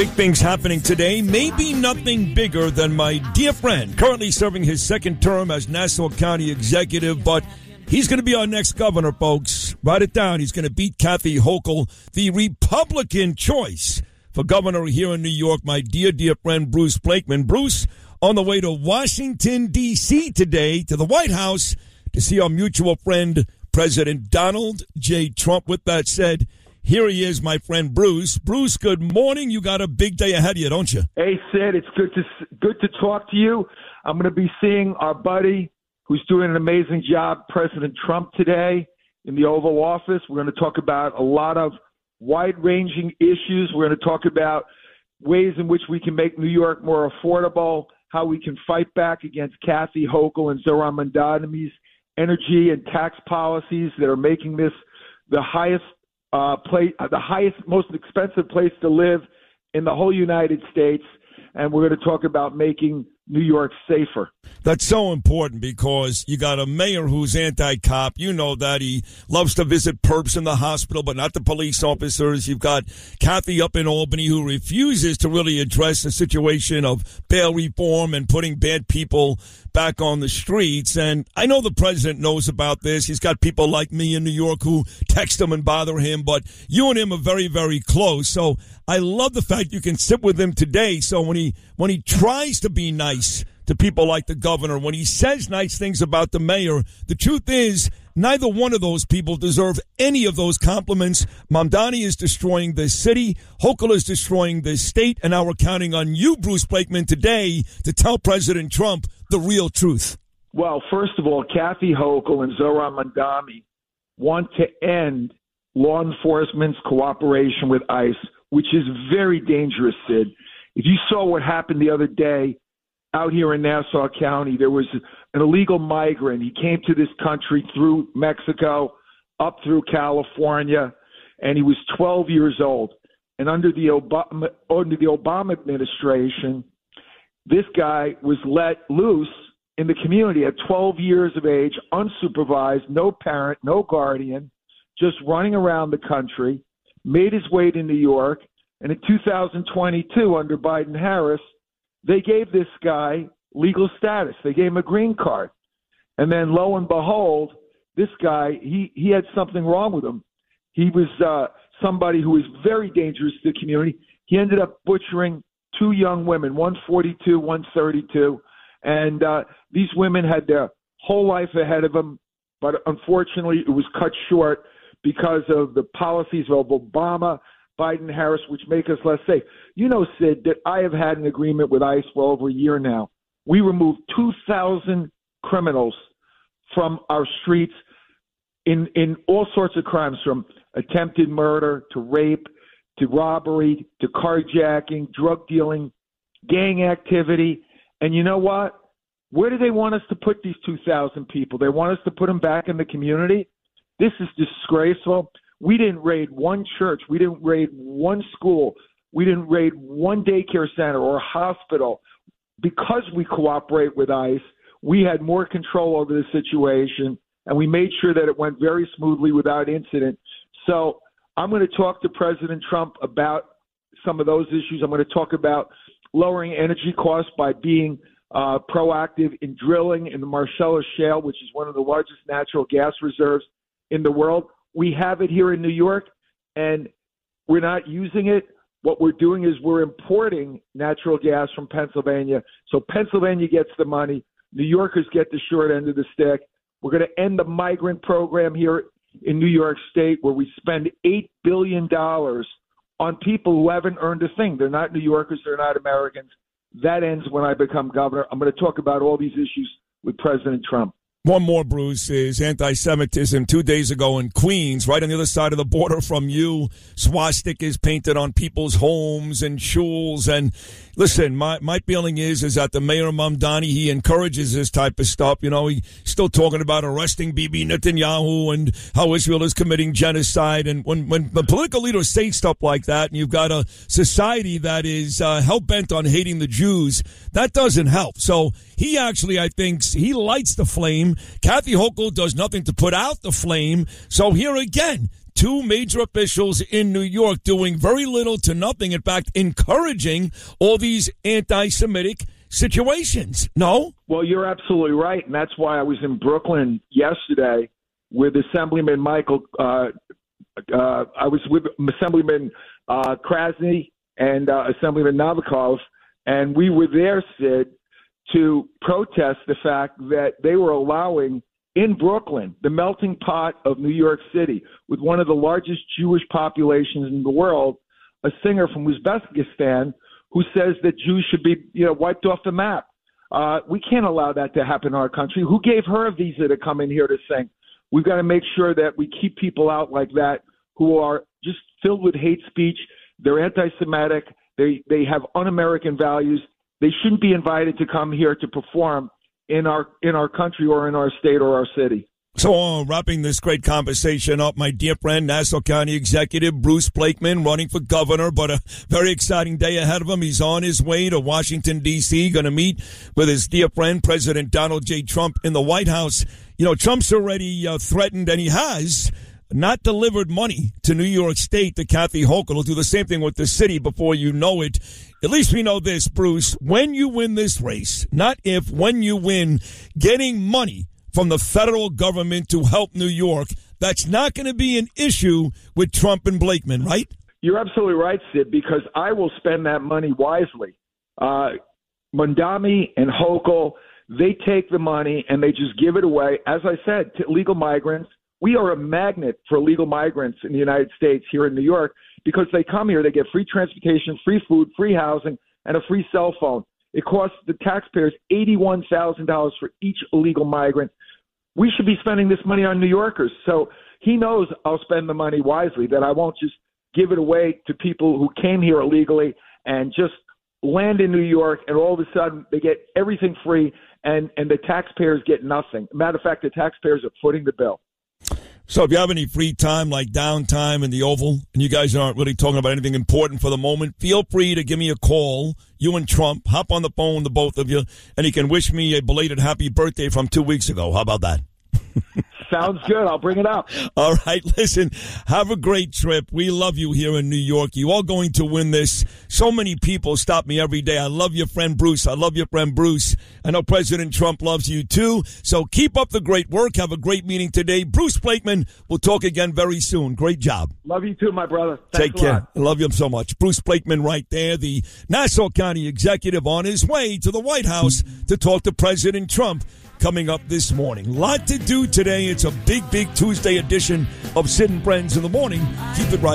Big things happening today. Maybe nothing bigger than my dear friend, currently serving his second term as Nassau County Executive, but he's going to be our next governor, folks. Write it down. He's going to beat Kathy Hochul, the Republican choice for governor here in New York, my dear friend Bruce Blakeman. Bruce, on the way to Washington, D.C. today, to the White House, to see our mutual friend, President Donald J. Trump. With that said, here he is, my friend Bruce. Bruce, good morning. You got a big day ahead of you, don't you? Hey, Sid, it's good to talk to you. I'm going to be seeing our buddy who's doing an amazing job, President Trump, today in the Oval Office. We're going to talk about a lot of wide-ranging issues. We're going to talk about ways in which we can make New York more affordable, how we can fight back against Kathy Hochul and Zohran Mamdani's energy and tax policies that are making this the highest most expensive place to live in the whole United States, and we're going to talk about making New York safer. That's so important because you got a mayor who's anti-cop. You know that. He loves to visit perps in the hospital, but not the police officers. You've got Kathy up in Albany who refuses to really address the situation of bail reform and putting bad people back on the streets. And I know the president knows about this. He's got people like me in New York who text him and bother him, but you and him are very, very close. So I love the fact you can sit with him today. So when he tries to be nice to people like the governor, when he says nice things about the mayor, the truth is neither one of those people deserve any of those compliments. Mamdani is destroying this city. Hochul is destroying this state. And now we're counting on you, Bruce Blakeman, today to tell President Trump the real truth. Well, first of all, Kathy Hochul and Zohran Mamdani want to end law enforcement's cooperation with ICE, which is very dangerous, Sid. If you saw what happened the other day out here in Nassau County, there was an illegal migrant. He came to this country through Mexico, up through California, and he was 12 years old. And under the Obama administration, this guy was let loose in the community at 12 years of age, unsupervised, no parent, no guardian, just running around the country, made his way to New York. And in 2022, under Biden-Harris, they gave this guy legal status. They gave him a green card. And then lo and behold, this guy, he had something wrong with him. He was somebody who was very dangerous to the community. He ended up butchering two young women, one 42, one 32. And these women had their whole life ahead of them. But unfortunately, it was cut short because of the policies of Obama, Biden, Harris, which make us less safe. You know, Sid, that I have had an agreement with ICE for over a year now. We removed 2,000 criminals from our streets in all sorts of crimes, from attempted murder to rape to robbery to carjacking, drug dealing, gang activity. And you know what? Where do they want us to put these 2,000 people? They want us to put them back in the community? This is disgraceful. We didn't raid one church. We didn't raid one school. We didn't raid one daycare center or hospital. Because we cooperate with ICE, we had more control over the situation, and we made sure that it went very smoothly without incident. So I'm going to talk to President Trump about some of those issues. I'm going to talk about lowering energy costs by being proactive in drilling in the Marcellus Shale, which is one of the largest natural gas reserves in the world. We have it here in New York, and we're not using it. What we're doing is we're importing natural gas from Pennsylvania. So Pennsylvania gets the money. New Yorkers get the short end of the stick. We're going to end the migrant program here in New York State, where we spend $8 billion on people who haven't earned a thing. They're not New Yorkers. They're not Americans. That ends when I become governor. I'm going to talk about all these issues with President Trump. One more, Bruce, is anti-Semitism. 2 days ago in Queens, right on the other side of the border from you, swastikas painted on people's homes and shuls. And listen, my feeling is that the mayor Mamdani, he encourages this type of stuff. You know, he's still talking about arresting Bibi Netanyahu and how Israel is committing genocide. And when the political leaders say stuff like that, and you've got a society that is hell-bent on hating the Jews, that doesn't help. So he actually, I think, he lights the flame. Kathy Hochul does nothing to put out the flame. So here again, two major officials in New York doing very little to nothing, in fact, encouraging all these anti-Semitic situations. No? Well, you're absolutely right, and that's why I was in Brooklyn yesterday with Assemblyman Michael. I was with Assemblyman Krasny and Assemblyman Novikov, and we were there, Sid, to protest the fact that they were allowing in Brooklyn, the melting pot of New York City, with one of the largest Jewish populations in the world, a singer from Uzbekistan who says that Jews should be, wiped off the map. We can't allow that to happen in our country. Who gave her a visa to come in here to sing? We've got to make sure that we keep people out like that who are just filled with hate speech. They're anti-Semitic. They have un-American values. They shouldn't be invited to come here to perform in our country or in our state or our city. So, wrapping this great conversation up, my dear friend, Nassau County Executive Bruce Blakeman, running for governor, but a very exciting day ahead of him. He's on his way to Washington, D.C., going to meet with his dear friend, President Donald J. Trump, in the White House. Trump's already threatened, and he has not delivered money to New York State, to Kathy Hochul. He'll do the same thing with the city before you know it. At least we know this, Bruce. When you win this race, not if, when you win, getting money from the federal government to help New York, that's not going to be an issue with Trump and Blakeman, right? You're absolutely right, Sid, because I will spend that money wisely. Mondami and Hochul, they take the money and they just give it away, as I said, to illegal migrants. We are a magnet for illegal migrants in the United States here in New York because they come here, they get free transportation, free food, free housing, and a free cell phone. It costs the taxpayers $81,000 for each illegal migrant. We should be spending this money on New Yorkers. So he knows I'll spend the money wisely, that I won't just give it away to people who came here illegally and just land in New York, and all of a sudden they get everything free and the taxpayers get nothing. Matter of fact, the taxpayers are footing the bill. So if you have any free time, like downtime in the Oval, and you guys aren't really talking about anything important for the moment, feel free to give me a call. You and Trump, hop on the phone, the both of you, and he can wish me a belated happy birthday from 2 weeks ago. How about that? Sounds good. I'll bring it up. All right. Listen, have a great trip. We love you here in New York. You are going to win this. So many people stop me every day. I love your friend Bruce. I love your friend Bruce. I know President Trump loves you too. So keep up the great work. Have a great meeting today. Bruce Blakeman, we'll talk again very soon. Great job. Love you too, my brother. Take care. I love you so much. Bruce Blakeman right there, the Nassau County Executive, on his way to the White House to talk to President Trump. Coming up this morning. Lot to do today. It's a big, big Tuesday edition of Sid and Friends in the Morning. Keep it right.